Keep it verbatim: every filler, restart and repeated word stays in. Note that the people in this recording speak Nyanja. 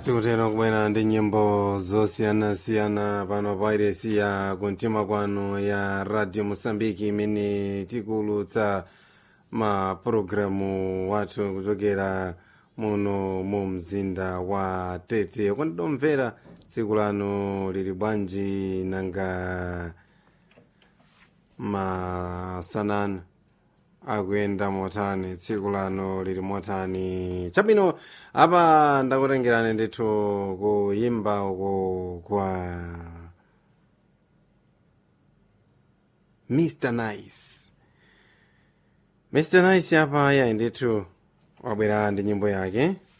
tikutera kubwera ndi nyimbo zosiyanasiyana pano pa iresi ya kumtima kwanu ya radio Mosambiki imene tikuulutsa mapulogalamu wathu kuchokera muno mu mzinda wa Tete. Kwandidomvera tsiku lanu lili bwanji nanga masanana akuyenda motani, tsiku lano lili motani. Chabwino apa ndakutengerani ndithu kuyimba uko kwa mister Nice. mister Nice apa ya ndithu wabwera ndi nyimbo yake